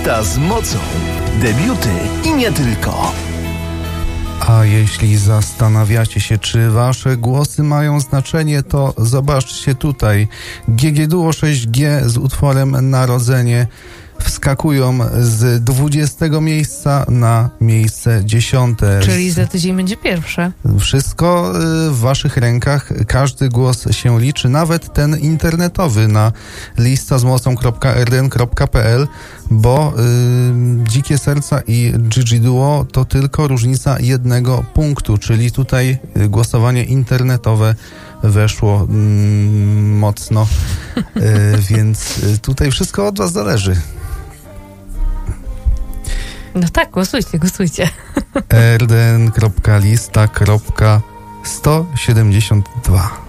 Lista z mocą. Debiuty i nie tylko. A jeśli zastanawiacie się, czy wasze głosy mają znaczenie, to zobaczcie tutaj. GG Duo 6G z utworem Narodzenie wskakują z 20 miejsca na miejsce 10. Czyli za tydzień będzie pierwsze. Wszystko w waszych rękach, każdy głos się liczy, nawet ten internetowy na listazmocą.rdn.pl, bo Dzikie Serca i GG Duo to tylko różnica 1 punktu, czyli tutaj głosowanie internetowe weszło mocno, więc tutaj wszystko od was zależy. No tak, głosujcie. rdn.lista.172